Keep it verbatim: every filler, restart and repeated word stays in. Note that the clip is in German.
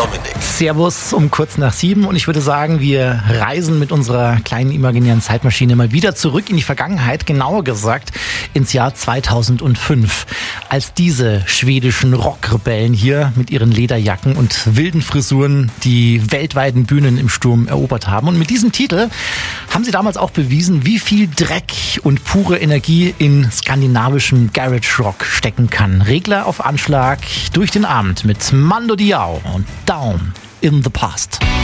Dominik. Servus um kurz nach sieben und ich würde sagen, wir reisen mit unserer kleinen imaginären Zeitmaschine mal wieder zurück in die Vergangenheit, genauer gesagt ins Jahr zweitausendfünf, als diese schwedischen Rockrebellen hier mit ihren Lederjacken und wilden Frisuren die weltweiten Bühnen im Sturm erobert haben. Und mit diesem Titel haben sie damals auch bewiesen, wie viel Dreck und pure Energie in skandinavischem Garage Rock stecken kann. Regler auf Anschlag durch den Abend mit Mando Diao und Down in the Past.